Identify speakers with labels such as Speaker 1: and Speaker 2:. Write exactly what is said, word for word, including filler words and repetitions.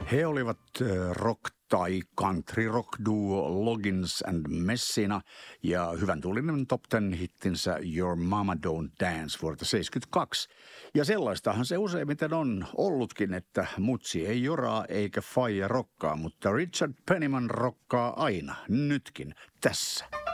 Speaker 1: He olivat rock tai country rock duo Loggins and Messina ja hyvän tuulinen top ten hittinsä Your Mama Don't Dance vuodelta seitsemänkymmentäkaksi. Ja sellaistahan se useimmiten on ollutkin, että mutsi ei joraa eikä faija rokkaa, mutta Richard Penniman rokkaa aina, nytkin, tässä.